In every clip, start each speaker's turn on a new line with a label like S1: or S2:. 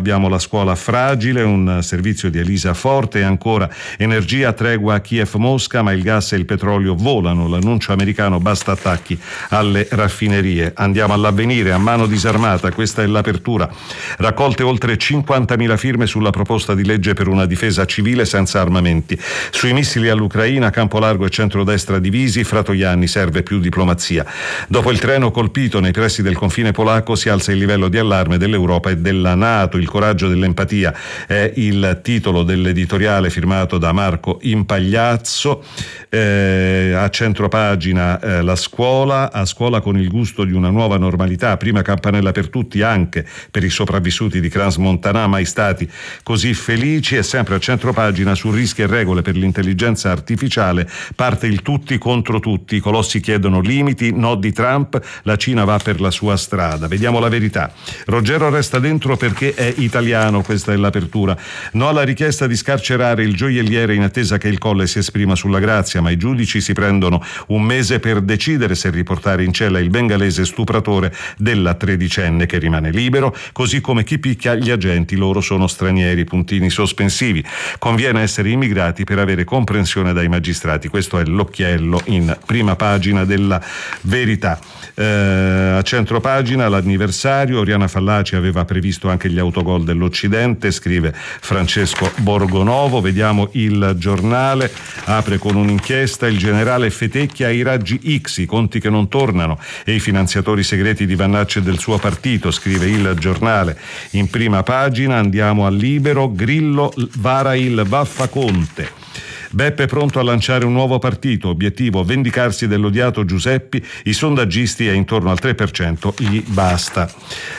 S1: abbiamo la scuola fragile, un servizio di Elisa forte, e ancora energia, tregua a Kiev-Mosca, ma il gas e il petrolio volano, l'annuncio americano basta attacchi alle raffinerie. Andiamo all'Avvenire, a mano disarmata, questa è l'apertura. Raccolte oltre 50.000 firme sulla proposta di legge per una difesa civile senza armamenti. Sui missili all'Ucraina, campo largo e centrodestra divisi, Fratoianni serve più diplomazia. Dopo il treno colpito nei pressi del confine polacco si alza il livello di allarme dell'Europa e della NATO. Il coraggio dell'empatia è il titolo dell'editoriale firmato da Marco Impagliazzo. A centropagina la scuola, a scuola con il gusto di una nuova normalità, prima campanella per tutti anche per i sopravvissuti di Crans Montana, mai stati così felici. E sempre a centropagina, su rischi e regole per l'intelligenza artificiale, parte il tutti contro tutti, i colossi chiedono limiti, no di Trump, la Cina va per la sua strada. Vediamo la verità. Ruggero resta dentro perché è italiano, questa è l'apertura. No alla richiesta di scarcerare il gioielliere in attesa che il Colle si esprima sulla grazia, ma i giudici si prendono un mese per decidere se riportare in cella il bengalese stupratore della tredicenne, che rimane libero, così come chi picchia gli agenti, loro sono stranieri, puntini sospensivi. Conviene essere immigrati per avere comprensione dai magistrati. Questo è l'occhiello in prima pagina della Verità. A centropagina l'anniversario, Oriana Fallaci aveva previsto anche gli autogol dell'Occidente, scrive Francesco Borgonovo. Vediamo il Giornale, apre con un'inchiesta, il generale Fetecchia ai raggi X, i conti che non tornano e i finanziatori segreti di Vannacci e del suo partito, scrive il Giornale in prima pagina. Andiamo al Libero, Grillo vara il Vaffaconte. Beppe pronto a lanciare un nuovo partito, obiettivo vendicarsi dell'odiato Giuseppi, i sondaggisti è intorno al 3%, gli basta.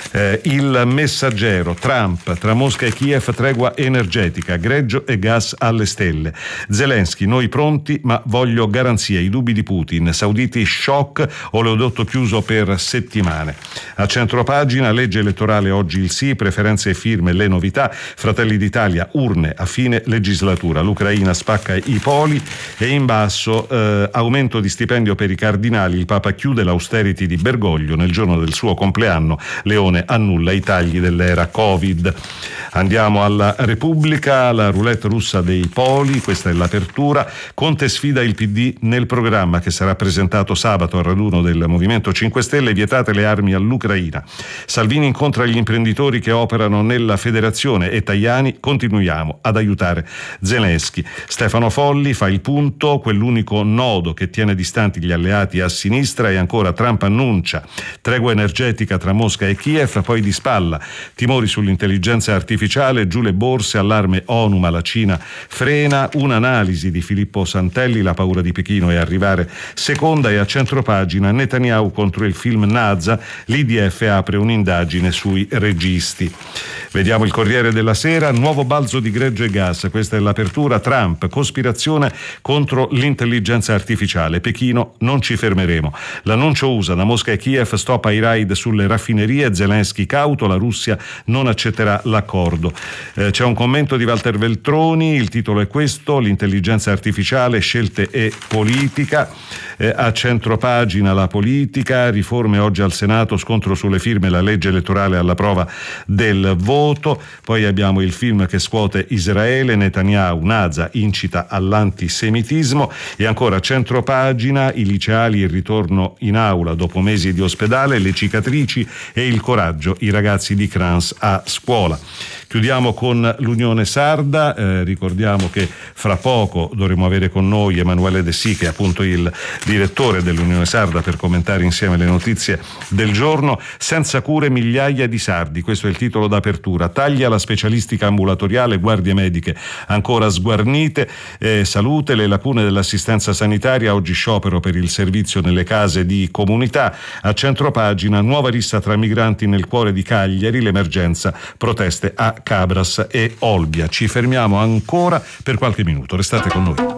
S1: Il Messaggero, Trump, tra Mosca e Kiev tregua energetica, greggio e gas alle stelle. Zelensky, noi pronti ma voglio garanzie, i dubbi di Putin, sauditi shock, oleodotto chiuso per settimane. A centropagina, legge elettorale oggi il sì, preferenze e firme, le novità, Fratelli d'Italia, urne a fine legislatura, l'Ucraina spacca i poli, e in basso aumento di stipendio per i cardinali, il Papa chiude l'austerity di Bergoglio, nel giorno del suo compleanno Leone annulla i tagli dell'era Covid. Andiamo alla Repubblica, la roulette russa dei poli, questa è l'apertura. Conte sfida il PD nel programma che sarà presentato sabato al raduno del Movimento 5 Stelle, vietate le armi all'Ucraina. Salvini incontra gli imprenditori che operano nella federazione e Tajani, continuiamo ad aiutare Zelensky. Stefano Folli fa il punto, quell'unico nodo che tiene distanti gli alleati a sinistra, e ancora Trump annuncia tregua energetica tra Mosca e Kiev, poi di spalla timori sull'intelligenza artificiale, giù le borse, allarme ONU ma la Cina frena, un'analisi di Filippo Santelli, la paura di Pechino è arrivare seconda. E a centropagina Netanyahu contro il film Naza, l'IDF apre un'indagine sui registi. Vediamo il Corriere della Sera, nuovo balzo di greggio e gas, questa è l'apertura. Trump, cospirazione contro l'intelligenza artificiale, Pechino non ci fermeremo. L'annuncio USA da Mosca e Kiev, stop ai raid sulle raffinerie, Zelensky cauto, la Russia non accetterà l'accordo. C'è un commento di Walter Veltroni, il titolo è questo, l'intelligenza artificiale, scelte e politica. A centropagina la politica, riforme oggi al Senato, scontro sulle firme, la legge elettorale alla prova del voto. Poi abbiamo il film che scuote Israele, Netanyahu, Naza incita all'antisemitismo. E ancora a centropagina i liceali, il ritorno in aula dopo mesi di ospedale, le cicatrici e il coraggio, i ragazzi di Crans a scuola. Chiudiamo con l'Unione Sarda, ricordiamo che fra poco dovremo avere con noi Emanuele De Sì, che è appunto il direttore dell'Unione Sarda, per commentare insieme le notizie del giorno. Senza cure migliaia di sardi, questo è il titolo d'apertura. Taglia la specialistica ambulatoriale, guardie mediche ancora sguarnite, salute, le lacune dell'assistenza sanitaria, oggi sciopero per il servizio nelle case di comunità. A centropagina, nuova rissa tra migranti nel cuore di Cagliari, l'emergenza, proteste a Cabras e Olbia. Ci fermiamo ancora per qualche minuto, restate con noi.